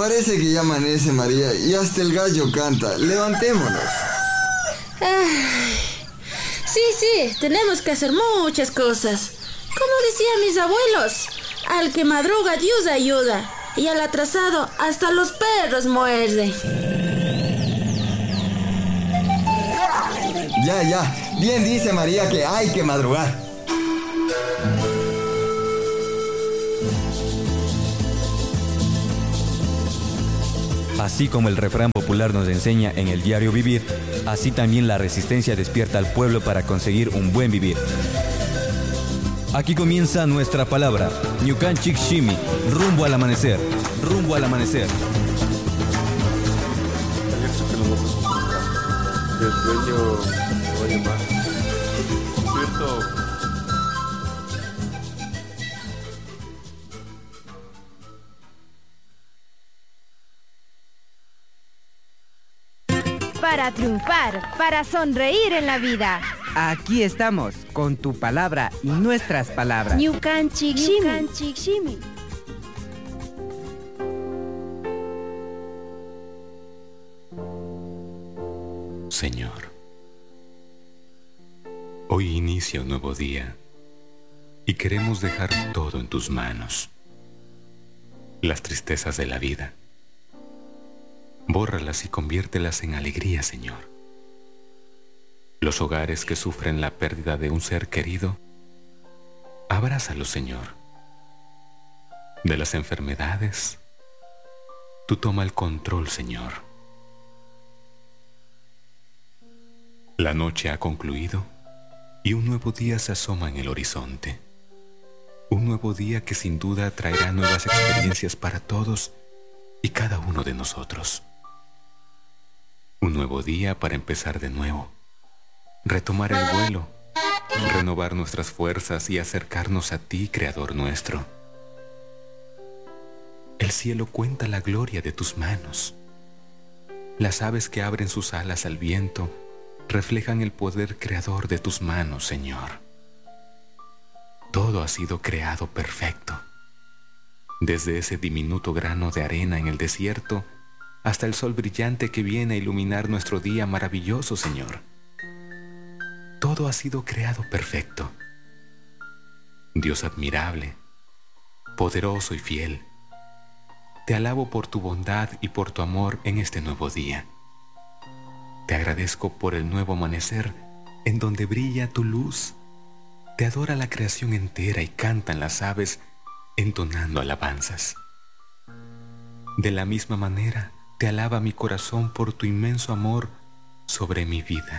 parece que ya amanece, María, y hasta el gallo canta. Levantémonos. Sí, tenemos que hacer muchas cosas. Como decían mis abuelos, al que madruga Dios ayuda, y al atrasado hasta los perros muerde. Ya, bien dice María que hay que madrugar. Así como el refrán popular nos enseña en el diario vivir, así también la resistencia despierta al pueblo para conseguir un buen vivir. Aquí comienza nuestra palabra, Ñukanchik Shimi, rumbo al amanecer, rumbo al amanecer. El dueño oye más, ¿cierto? Para triunfar, para sonreír en la vida. Aquí estamos, con tu palabra y nuestras palabras. Ñukanchik Shimi. Señor, hoy inicia un nuevo día y queremos dejar todo en tus manos. Las tristezas de la vida, bórralas y conviértelas en alegría, Señor. Los hogares que sufren la pérdida de un ser querido, abrázalos, Señor. De las enfermedades, tú toma el control, Señor. La noche ha concluido y un nuevo día se asoma en el horizonte. Un nuevo día que sin duda traerá nuevas experiencias para todos y cada uno de nosotros. Un nuevo día para empezar de nuevo, retomar el vuelo, renovar nuestras fuerzas y acercarnos a ti, Creador nuestro. El cielo cuenta la gloria de tus manos. Las aves que abren sus alas al viento reflejan el poder creador de tus manos, Señor. Todo ha sido creado perfecto. Desde ese diminuto grano de arena en el desierto hasta el sol brillante que viene a iluminar nuestro día maravilloso, Señor. Todo ha sido creado perfecto. Dios admirable, poderoso y fiel, te alabo por tu bondad y por tu amor en este nuevo día. Te agradezco por el nuevo amanecer en donde brilla tu luz. Te adora la creación entera y cantan las aves entonando alabanzas. De la misma manera, te alaba mi corazón por tu inmenso amor sobre mi vida.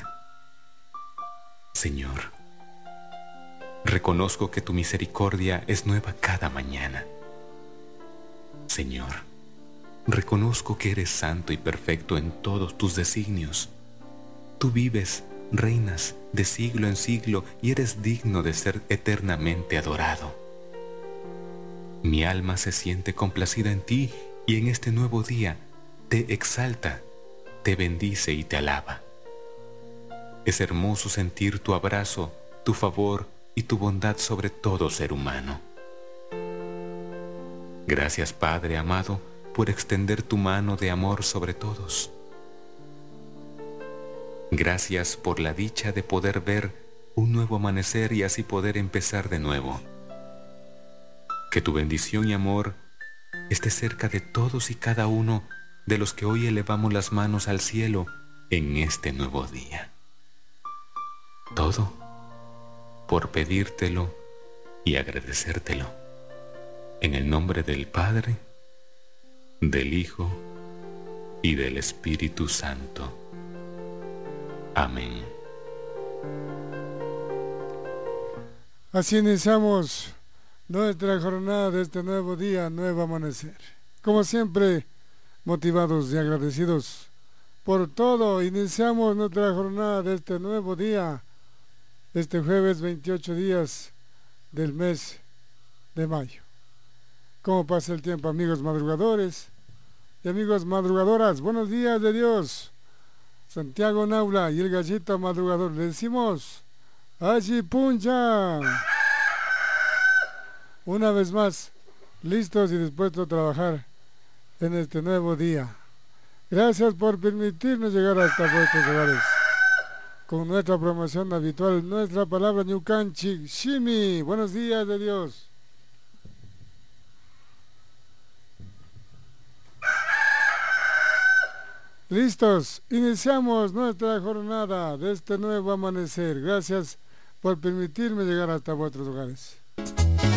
Señor, reconozco que tu misericordia es nueva cada mañana. Señor, reconozco que eres santo y perfecto en todos tus designios. Tú vives, reinas de siglo en siglo y eres digno de ser eternamente adorado. Mi alma se siente complacida en ti y en este nuevo día te exalta, te bendice y te alaba. Es hermoso sentir tu abrazo, tu favor y tu bondad sobre todo ser humano. Gracias, Padre amado, por extender tu mano de amor sobre todos. Gracias por la dicha de poder ver un nuevo amanecer y así poder empezar de nuevo. Que tu bendición y amor esté cerca de todos y cada uno de los que hoy elevamos las manos al cielo en este nuevo día. Todo por pedírtelo y agradecértelo. En el nombre del Padre, del Hijo y del Espíritu Santo. Amén. Así iniciamos nuestra jornada de este nuevo día, nuevo amanecer. Como siempre, motivados y agradecidos por todo, iniciamos nuestra jornada de este nuevo día, este jueves 28 días del mes de mayo. ¿Cómo pasa el tiempo, amigos madrugadores y amigos madrugadoras? Buenos días de Dios. Santiago Naula y el gallito madrugador. Le decimos Achi Puncha. Una vez más, listos y dispuestos a trabajar en este nuevo día. Gracias por permitirnos llegar hasta vuestros hogares con nuestra promoción habitual, nuestra palabra Ñucanchi Shimi. Buenos días de Dios. Listos, iniciamos nuestra jornada de este nuevo amanecer. Gracias por permitirme llegar hasta vuestros hogares.